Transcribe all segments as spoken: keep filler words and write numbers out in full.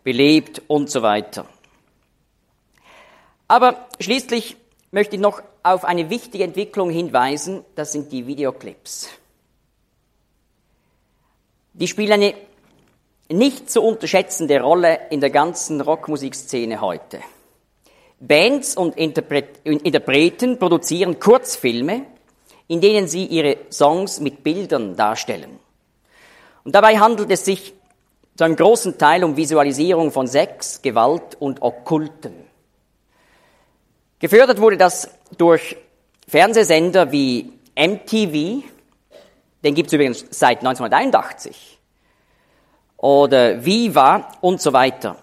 belebt und so weiter. Aber schließlich möchte ich noch auf eine wichtige Entwicklung hinweisen, das sind die Videoclips. Die spielen eine nicht zu unterschätzende Rolle in der ganzen Rockmusikszene heute. Bands und Interpret- Interpreten produzieren Kurzfilme, in denen sie ihre Songs mit Bildern darstellen. Und dabei handelt es sich zu einem großen Teil um Visualisierung von Sex, Gewalt und Okkultem. Gefördert wurde das durch Fernsehsender wie M T V, den gibt es übrigens seit neunzehnhunderteinundachtzig, oder Viva und so weiter.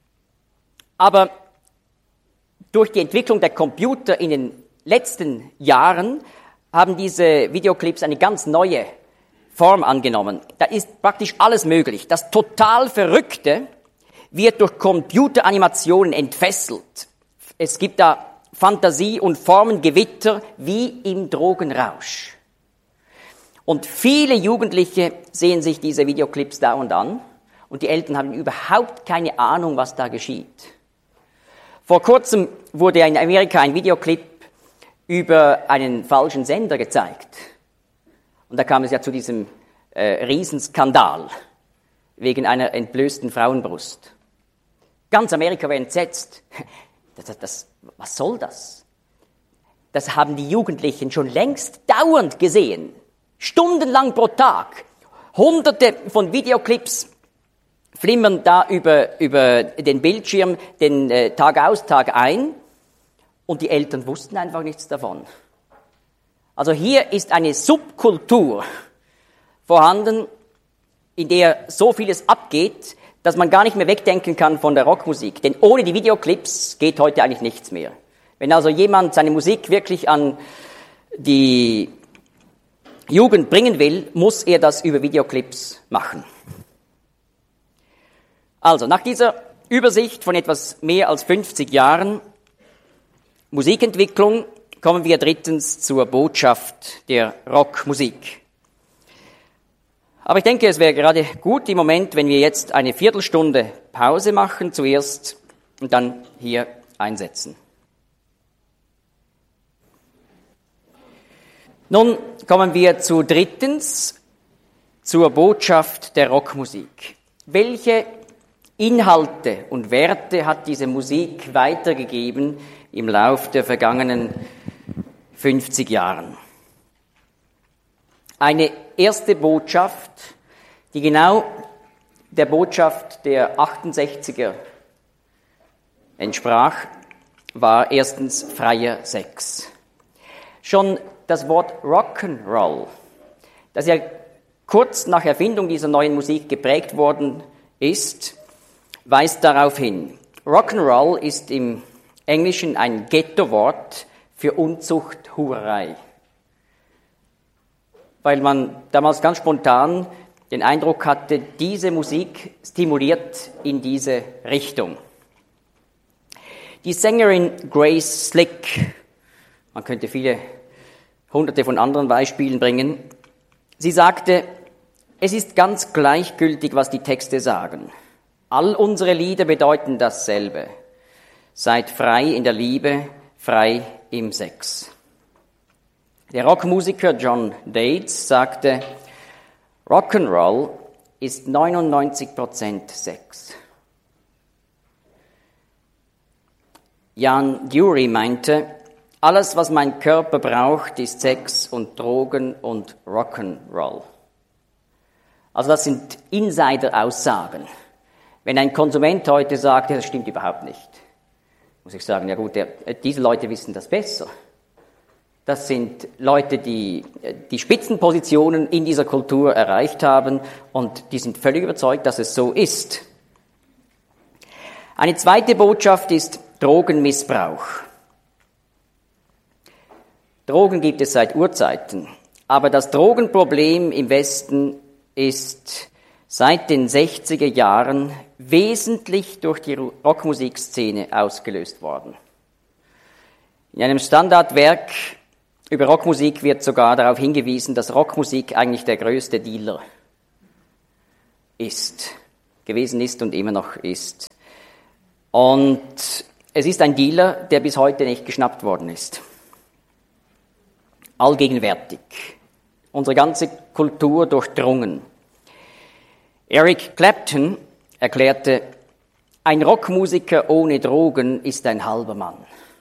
Aber durch die Entwicklung der Computer in den letzten Jahren haben diese Videoclips eine ganz neue Form angenommen. Da ist praktisch alles möglich. Das total Verrückte wird durch Computeranimationen entfesselt. Es gibt da Fantasie- und Formengewitter wie im Drogenrausch. Und viele Jugendliche sehen sich diese Videoclips dauernd an und die Eltern haben überhaupt keine Ahnung, was da geschieht. Vor kurzem wurde in Amerika ein Videoclip über einen falschen Sender gezeigt. Und da kam es ja zu diesem äh, Riesenskandal wegen einer entblößten Frauenbrust. Ganz Amerika war entsetzt. Das, das, das, was soll das? Das haben die Jugendlichen schon längst dauernd gesehen. Stundenlang pro Tag. Hunderte von Videoclips flimmern da über, über den Bildschirm den äh, Tag aus, Tag ein. Und die Eltern wussten einfach nichts davon. Also hier ist eine Subkultur vorhanden, in der so vieles abgeht, dass man gar nicht mehr wegdenken kann von der Rockmusik. Denn ohne die Videoclips geht heute eigentlich nichts mehr. Wenn also jemand seine Musik wirklich an die Jugend bringen will, muss er das über Videoclips machen. Also, nach dieser Übersicht von etwas mehr als fünfzig Jahren Musikentwicklung kommen wir drittens zur Botschaft der Rockmusik. Aber ich denke, es wäre gerade gut im Moment, wenn wir jetzt eine Viertelstunde Pause machen zuerst und dann hier einsetzen. Nun kommen wir zu drittens, zur Botschaft der Rockmusik. Welche Inhalte und Werte hat diese Musik weitergegeben im Lauf der vergangenen fünfzig Jahren? Eine erste Botschaft, die genau der Botschaft der achtundsechziger entsprach, war erstens freier Sex. Schon das Wort Rock'n'Roll, das ja kurz nach Erfindung dieser neuen Musik geprägt worden ist, weist darauf hin. Rock'n'Roll ist im Englischen ein Ghetto-Wort für Unzucht, Hurerei. Weil man damals ganz spontan den Eindruck hatte, diese Musik stimuliert in diese Richtung. Die Sängerin Grace Slick, man könnte viele hunderte von anderen Beispielen bringen, sie sagte, es ist ganz gleichgültig, was die Texte sagen. All unsere Lieder bedeuten dasselbe. Seid frei in der Liebe, frei im Sex. Der Rockmusiker John Dates sagte, Rock'n'Roll ist neunundneunzig Prozent Sex. Jan Dury meinte, alles, was mein Körper braucht, ist Sex und Drogen und Rock'n'Roll. Also das sind Insider-Aussagen. Wenn ein Konsument heute sagt, das stimmt überhaupt nicht, muss ich sagen, ja gut, der, diese Leute wissen das besser. Das sind Leute, die die Spitzenpositionen in dieser Kultur erreicht haben und die sind völlig überzeugt, dass es so ist. Eine zweite Botschaft ist Drogenmissbrauch. Drogen gibt es seit Urzeiten, aber das Drogenproblem im Westen ist seit den sechziger Jahren wesentlich durch die Rockmusikszene ausgelöst worden. In einem Standardwerk über Rockmusik wird sogar darauf hingewiesen, dass Rockmusik eigentlich der größte Dealer ist. gewesen ist und immer noch ist. Und es ist ein Dealer, der bis heute nicht geschnappt worden ist. Allgegenwärtig. Unsere ganze Kultur durchdrungen. Eric Clapton erklärte, ein Rockmusiker ohne Drogen ist ein halber Mann.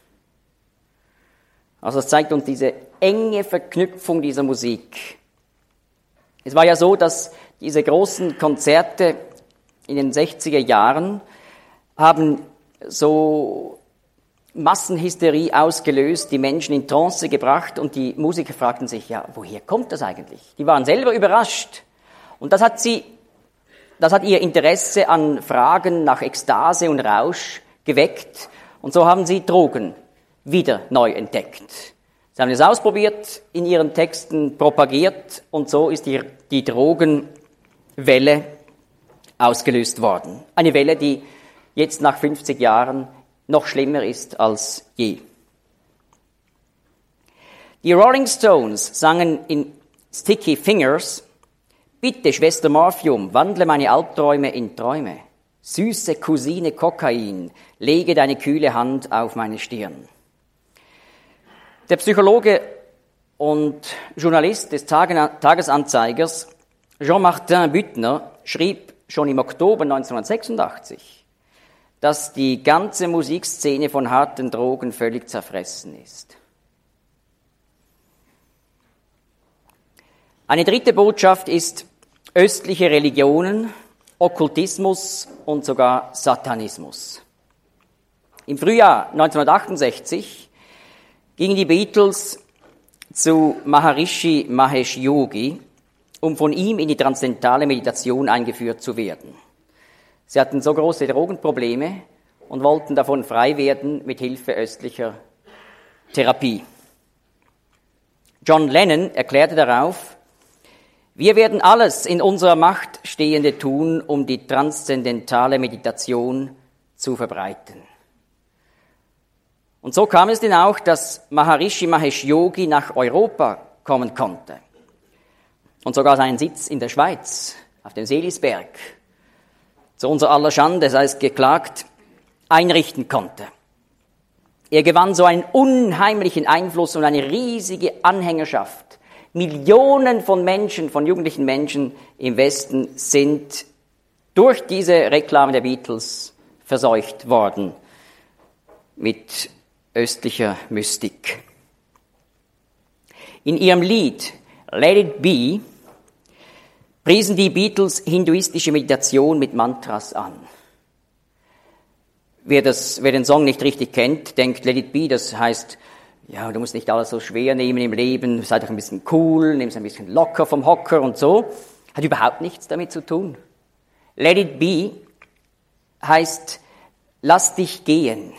Also das zeigt uns diese enge Verknüpfung dieser Musik. Es war ja so, dass diese großen Konzerte in den sechziger Jahren haben so Massenhysterie ausgelöst, die Menschen in Trance gebracht und die Musiker fragten sich, ja, woher kommt das eigentlich? Die waren selber überrascht. Und das hat sie, das hat ihr Interesse an Fragen nach Ekstase und Rausch geweckt. Und so haben sie Drogen wieder neu entdeckt. Sie haben es ausprobiert, in ihren Texten propagiert und so ist die, die Drogenwelle ausgelöst worden. Eine Welle, die jetzt nach fünfzig Jahren noch schlimmer ist als je. Die Rolling Stones sangen in Sticky Fingers, bitte Schwester Morphium, wandle meine Albträume in Träume. Süße Cousine Kokain, lege deine kühle Hand auf meine Stirn. Der Psychologe und Journalist des Tagesanzeigers Jean-Martin Büttner schrieb schon im Oktober neunzehnhundertsechsundachtzig, dass die ganze Musikszene von harten Drogen völlig zerfressen ist. Eine dritte Botschaft ist östliche Religionen, Okkultismus und sogar Satanismus. Im Frühjahr neunzehnhundertachtundsechzig gingen die Beatles zu Maharishi Mahesh Yogi, um von ihm in die transzendentale Meditation eingeführt zu werden. Sie hatten so große Drogenprobleme und wollten davon frei werden mit Hilfe östlicher Therapie. John Lennon erklärte darauf, wir werden alles in unserer Macht Stehende tun, um die transzendentale Meditation zu verbreiten. Und so kam es denn auch, dass Maharishi Mahesh Yogi nach Europa kommen konnte und sogar seinen Sitz in der Schweiz, auf dem Seelisberg, zu unser aller Schande, sei es geklagt, einrichten konnte. Er gewann so einen unheimlichen Einfluss und eine riesige Anhängerschaft. Millionen von Menschen, von jugendlichen Menschen im Westen sind durch diese Reklame der Beatles verseucht worden mit östlicher Mystik. In ihrem Lied Let It Be priesen die Beatles hinduistische Meditation mit Mantras an. Wer, das, wer den Song nicht richtig kennt, denkt, Let It Be, das heißt, ja, du musst nicht alles so schwer nehmen im Leben, sei doch ein bisschen cool, nimm es ein bisschen locker vom Hocker und so. Hat überhaupt nichts damit zu tun. Let It Be heißt, lass dich gehen.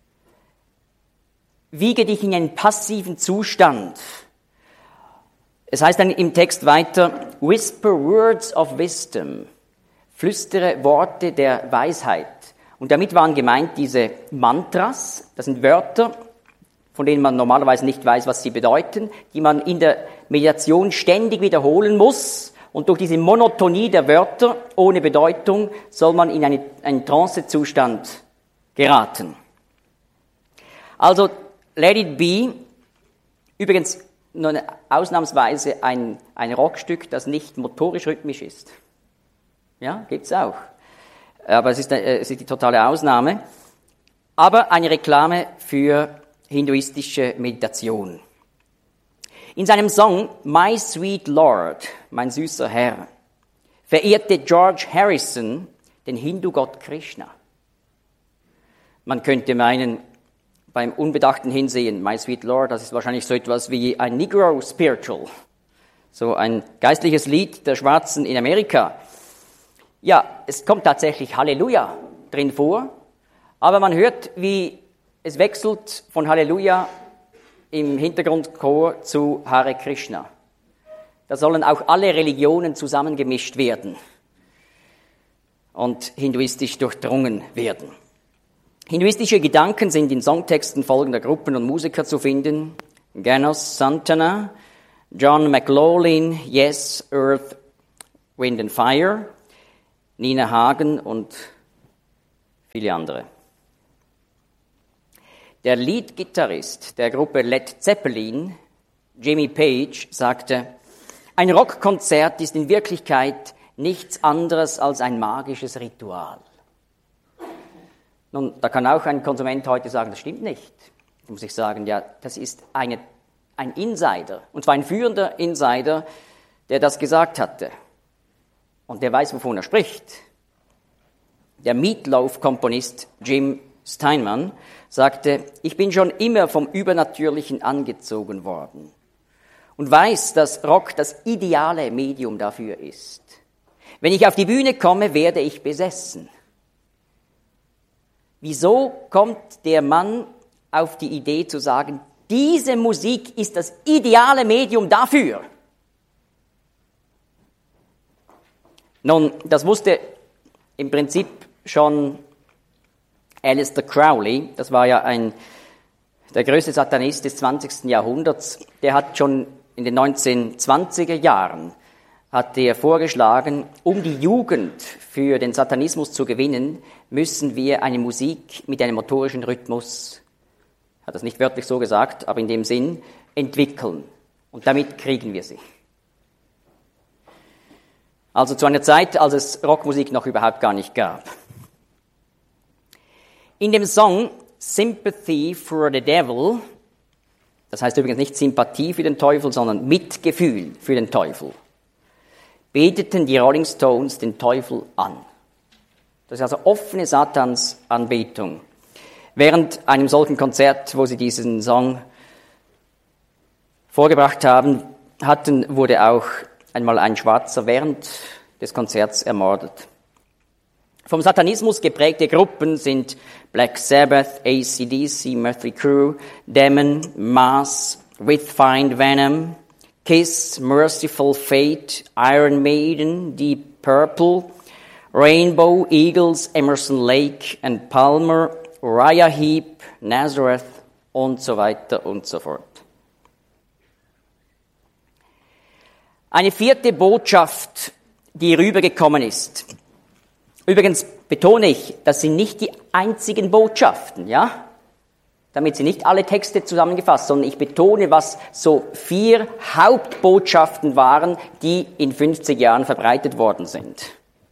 Wiege dich in einen passiven Zustand. Es heißt dann im Text weiter, whisper words of wisdom, flüstere Worte der Weisheit. Und damit waren gemeint diese Mantras, das sind Wörter, von denen man normalerweise nicht weiß, was sie bedeuten, die man in der Meditation ständig wiederholen muss. Und durch diese Monotonie der Wörter ohne Bedeutung soll man in eine, einen Trancezustand geraten. Also Let It Be, übrigens nur eine, ausnahmsweise ein, ein Rockstück, das nicht motorisch-rhythmisch ist. Ja, gibt's auch. Aber es ist, es ist die totale Ausnahme. Aber eine Reklame für hinduistische Meditation. In seinem Song My Sweet Lord, mein süßer Herr, verehrte George Harrison den Hindu-Gott Krishna. Man könnte meinen, beim unbedachten Hinsehen, My Sweet Lord, das ist wahrscheinlich so etwas wie ein Negro Spiritual, so ein geistliches Lied der Schwarzen in Amerika. Ja, es kommt tatsächlich Halleluja drin vor, aber man hört, wie es wechselt von Halleluja im Hintergrundchor zu Hare Krishna. Da sollen auch alle Religionen zusammengemischt werden und hinduistisch durchdrungen werden. Hinduistische Gedanken sind in Songtexten folgender Gruppen und Musiker zu finden. Ganesh Santana, John McLaughlin, Yes, Earth, Wind and Fire, Nina Hagen und viele andere. Der Lead-Gitarrist der Gruppe Led Zeppelin, Jimmy Page, sagte, ein Rockkonzert ist in Wirklichkeit nichts anderes als ein magisches Ritual. Nun, da kann auch ein Konsument heute sagen, das stimmt nicht. Da muss ich sagen, ja, das ist eine, ein Insider, und zwar ein führender Insider, der das gesagt hatte. Und der weiß, wovon er spricht. Der Meatloaf-Komponist Jim Steinman sagte, ich bin schon immer vom Übernatürlichen angezogen worden und weiß, dass Rock das ideale Medium dafür ist. Wenn ich auf die Bühne komme, werde ich besessen. Wieso kommt der Mann auf die Idee zu sagen, diese Musik ist das ideale Medium dafür? Nun, das wusste im Prinzip schon Aleister Crowley, das war ja ein, der größte Satanist des zwanzigsten Jahrhunderts, der hat schon in den neunzehnhundertzwanziger Jahren hat er vorgeschlagen, um die Jugend für den Satanismus zu gewinnen, müssen wir eine Musik mit einem motorischen Rhythmus, hat das nicht wörtlich so gesagt, aber in dem Sinn, entwickeln. Und damit kriegen wir sie. Also zu einer Zeit, als es Rockmusik noch überhaupt gar nicht gab. In dem Song Sympathy for the Devil, das heißt übrigens nicht Sympathie für den Teufel, sondern Mitgefühl für den Teufel, beteten die Rolling Stones den Teufel an. Das ist also offene Satansanbetung. Während einem solchen Konzert, wo sie diesen Song vorgebracht haben, hatten, wurde auch einmal ein Schwarzer während des Konzerts ermordet. Vom Satanismus geprägte Gruppen sind Black Sabbath, A C D C, Mötley Crüe, Damon, Mass, With Find Venom, Kiss, Merciful Fate, Iron Maiden, Deep Purple, Rainbow, Eagles, Emerson Lake and Palmer, Uriah Heep, Nazareth und so weiter und so fort. Eine vierte Botschaft, die rübergekommen ist. Übrigens betone ich, das sind nicht die einzigen Botschaften, ja? Damit sind nicht alle Texte zusammengefasst, sondern ich betone, was so vier Hauptbotschaften waren, die in fünfzig Jahren verbreitet worden sind.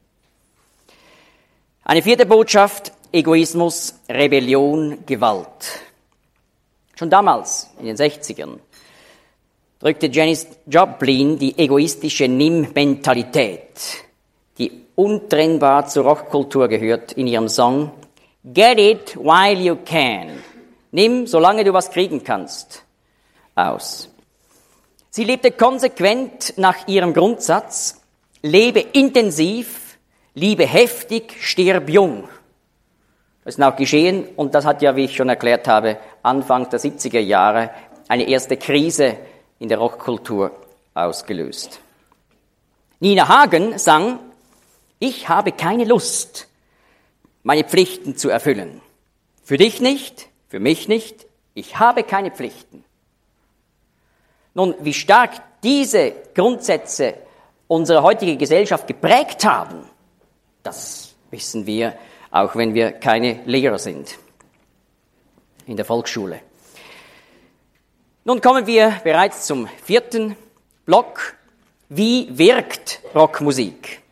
Eine vierte Botschaft, Egoismus, Rebellion, Gewalt. Schon damals, in den sechzigern, drückte Janis Joplin die egoistische Nimm-Mentalität, die untrennbar zur Rockkultur gehört, in ihrem Song Get It While You Can. Nimm, solange du was kriegen kannst, aus. Sie lebte konsequent nach ihrem Grundsatz, lebe intensiv, liebe heftig, stirb jung. Das ist auch geschehen und das hat ja, wie ich schon erklärt habe, Anfang der siebziger Jahre eine erste Krise in der Rockkultur ausgelöst. Nina Hagen sang, ich habe keine Lust, meine Pflichten zu erfüllen. Für dich nicht, für mich nicht, ich habe keine Pflichten. Nun, wie stark diese Grundsätze unsere heutige Gesellschaft geprägt haben, das wissen wir, auch wenn wir keine Lehrer sind in der Volksschule. Nun kommen wir bereits zum vierten Block. Wie wirkt Rockmusik?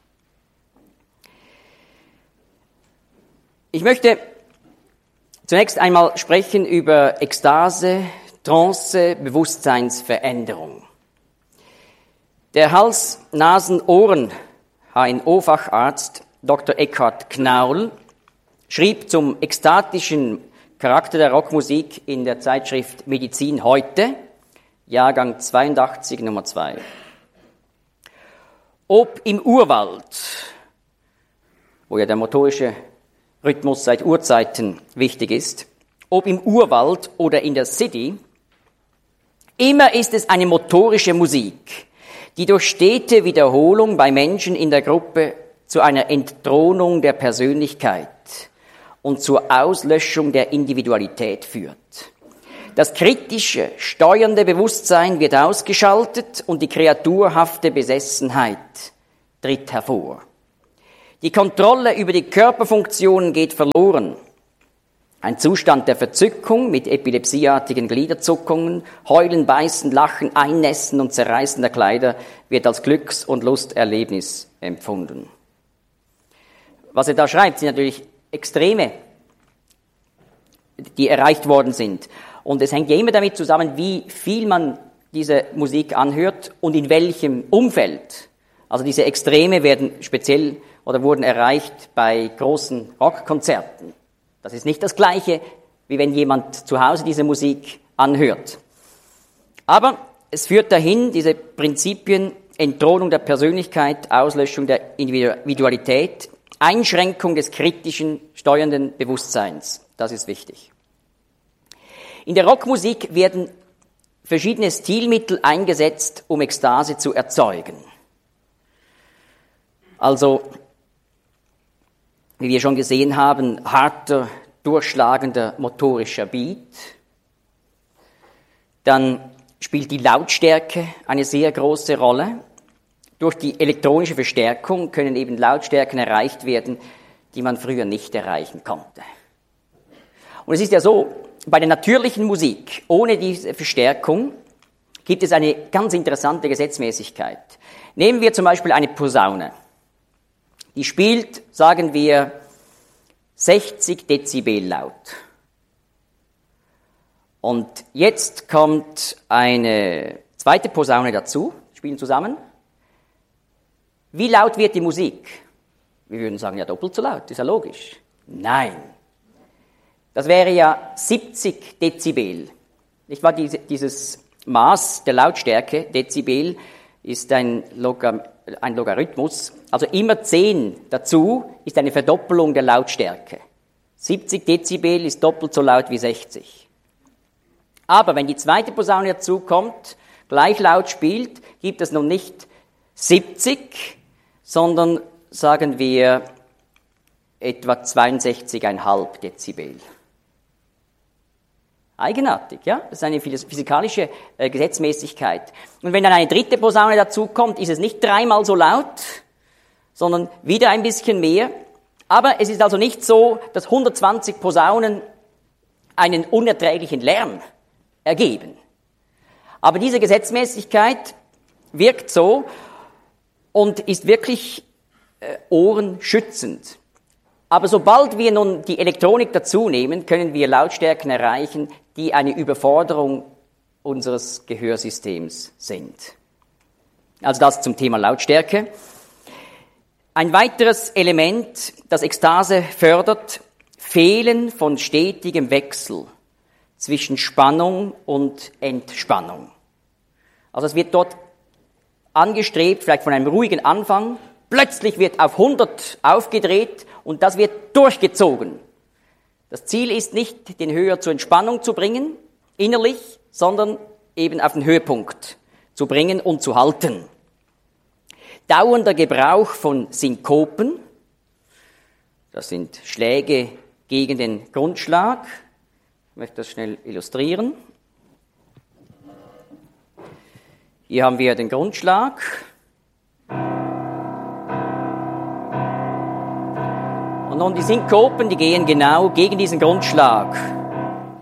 Ich möchte zunächst einmal sprechen über Ekstase, Trance, Bewusstseinsveränderung. Der Hals-, Nasen-, Ohren-, H N O-Facharzt Doktor Eckhard Knaul schrieb zum ekstatischen Charakter der Rockmusik in der Zeitschrift Medizin heute, Jahrgang zweiundachtzig, Nummer zwei. Ob im Urwald, wo ja der motorische Rhythmus seit Urzeiten wichtig ist, ob im Urwald oder in der City, immer ist es eine motorische Musik, die durch stete Wiederholung bei Menschen in der Gruppe zu einer Entthronung der Persönlichkeit und zur Auslöschung der Individualität führt. Das kritische, steuernde Bewusstsein wird ausgeschaltet und die kreaturhafte Besessenheit tritt hervor. Die Kontrolle über die Körperfunktionen geht verloren. Ein Zustand der Verzückung mit epilepsieartigen Gliederzuckungen, Heulen, Beißen, Lachen, Einnässen und Zerreißen der Kleider wird als Glücks- und Lusterlebnis empfunden. Was er da schreibt, sind natürlich Extreme, die erreicht worden sind. Und es hängt ja immer damit zusammen, wie viel man diese Musik anhört und in welchem Umfeld. Also diese Extreme werden speziell oder wurden erreicht bei großen Rockkonzerten. Das ist nicht das Gleiche, wie wenn jemand zu Hause diese Musik anhört. Aber es führt dahin, diese Prinzipien, Entthronung der Persönlichkeit, Auslöschung der Individualität, Einschränkung des kritischen, steuernden Bewusstseins. Das ist wichtig. In der Rockmusik werden verschiedene Stilmittel eingesetzt, um Ekstase zu erzeugen. Also, wie wir schon gesehen haben, harter, durchschlagender motorischer Beat. Dann spielt die Lautstärke eine sehr große Rolle. Durch die elektronische Verstärkung können eben Lautstärken erreicht werden, die man früher nicht erreichen konnte. Und es ist ja so, bei der natürlichen Musik, ohne diese Verstärkung, gibt es eine ganz interessante Gesetzmäßigkeit. Nehmen wir zum Beispiel eine Posaune. Die spielt, sagen wir, sechzig Dezibel laut. Und jetzt kommt eine zweite Posaune dazu, spielen zusammen. Wie laut wird die Musik? Wir würden sagen, ja, doppelt so laut, ist ja logisch. Nein. Das wäre ja siebzig Dezibel. Nicht wahr? Dieses Maß der Lautstärke, Dezibel, ist ein, Logam, ein Logarithmus. Also immer zehn dazu ist eine Verdoppelung der Lautstärke. siebzig Dezibel ist doppelt so laut wie sechzig. Aber wenn die zweite Posaune dazu kommt, gleich laut spielt, gibt es nun nicht siebzig, sondern sagen wir etwa zweiundsechzig Komma fünf Dezibel. Eigenartig, ja? Das ist eine physikalische äh, Gesetzmäßigkeit. Und wenn dann eine dritte Posaune dazu kommt, ist es nicht dreimal so laut, sondern wieder ein bisschen mehr. Aber es ist also nicht so, dass hundertzwanzig Posaunen einen unerträglichen Lärm ergeben. Aber diese Gesetzmäßigkeit wirkt so und ist wirklich äh, ohrenschützend. Aber sobald wir nun die Elektronik dazu nehmen, können wir Lautstärken erreichen, die eine Überforderung unseres Gehörsystems sind. Also das zum Thema Lautstärke. Ein weiteres Element, das Ekstase fördert, Fehlen von stetigem Wechsel zwischen Spannung und Entspannung. Also es wird dort angestrebt, vielleicht von einem ruhigen Anfang, plötzlich wird auf hundert aufgedreht und das wird durchgezogen. Das Ziel ist nicht, den Hörer zur Entspannung zu bringen, innerlich, sondern eben auf den Höhepunkt zu bringen und zu halten. Dauernder Gebrauch von Synkopen, das sind Schläge gegen den Grundschlag. Ich möchte das schnell illustrieren. Hier haben wir den Grundschlag. Und nun die Synkopen, die gehen genau gegen diesen Grundschlag.